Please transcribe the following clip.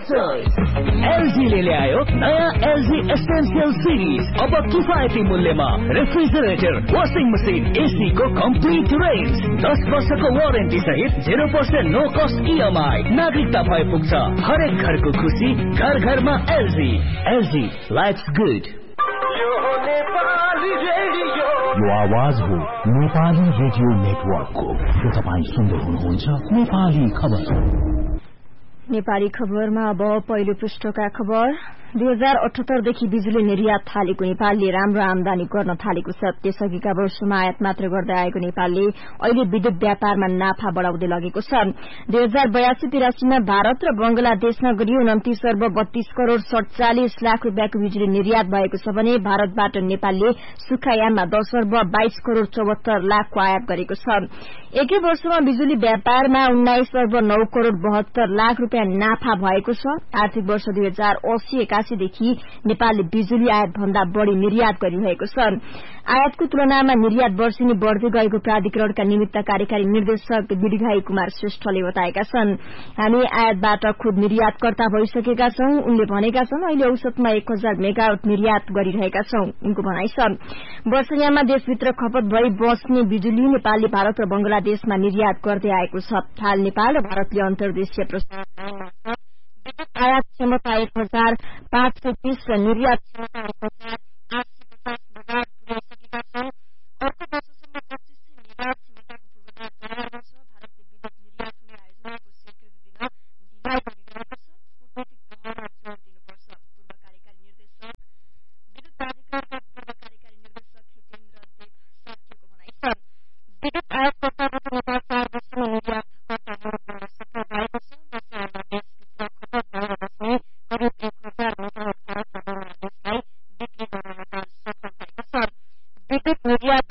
Choice LG ले ल्यायो नयाँ एलजी एसेन्शियल सिरिज। अब किफायती मूल्यमा रेफ्रिजरेटर, वाशिङ मसिन, एसी को कम्प्लिट रेन्ज, 10 वर्षको वारेन्टी सहित 0% नो कस्ट इएमआई। नागरिकता भए पुग्छ। हरेक घरको खुसी, घर घरमा एलजी। LG lives good. यो आवाज हो नेपाली रेडियो नेटवर्कको। तपाईँ सुन्दै हुनुहुन्छ नेपाली खबर। नेपाली खबरमा अब पहिलो पृष्ठका खबर। 2078 देखि बिजुली निर्यात थालेको नेपालले राम्रो आमदानी गर्न थालेको छ। त्यसअघिका वर्षमा आयात मात्र गर्दै आएको नेपालले अहिले विद्युत व्यापारमा नाफा बढ़ाउँदै लगेको छ। 2082-83 मा भारत र बंगलादेशमा गरी 29 अर्ब 32 करोड़ 47 लाख रुपियाँको बिजुली निर्यात भएको छ भने भारतबाट नेपालले सुक्खायाममा 10 अर्ब 22 करोड़ 74 लाखको आयात गरेको छ। एकै वर्षमा बिजुली व्यापारमा 19 अर्ब 9 करोड़ 72 लाख रुपियाँ नाफा भएको छ। आर्थिक वर्ष 2080-81 देखि नेपालले बिजुली आयात भन्दा बढ़ी निर्यात गरिरहेको छ। आयातको तुलनामा निर्यात वर्षेनी बढ़दै गएको प्राधिकरणका निमित्त कार्यकारी निर्देशक गिरिघाई कुमार श्रेष्ठले बताएका छन्। हामी आयातबाट खुद निर्यातकर्ता भइसकेका छौं। उनले भनेका छन् अहिले औसतमा 1000 मेगावाट निर्यात गरिरहेका छौं। उनको भनाइ छ वर्षयाममा देशभित्र खपत भई बस्ने बिजुली नेपालले भारत र बंगलादेशमा निर्यात गर्दै आएको छ। हाल नेपाल र भारतले अन्तर्देशीय प्रस्ताव आयात क्षमता 1530 र निर्यात क्षमता 1850 मेगावाट पुर्याइसकेका छन्। अर्को वर्षसम्म 2500 मेगावाट क्षमताको पूर्वाधार तयारमा छ। भारतले विद्युत निर्यात हुने आयोजनाको स्वीकृति दिन ढिलाइ गरिरहेको छ। कूटनीतिक तहमा जोड़ दिनुपर्छ। पूर्व कार्यकारी निर्देशक विद्युत प्राधिकरणका पूर्व कार्यकारी निर्देशक हितेन्द्र देव साक्यको भनाइ छ। विद्युत आयातकर्ताबाट नेपाल 4 वर्षमा निर्यातकर्ता बन्न सफल भएको छ। वर्षमा देशभित्र खपत भएर बस्ने करिब 1000 मेगावाट भारत र बंगलादेशलाई बिक्री गर्न नेपाल सफल भएको छ। विद्युत निर्यात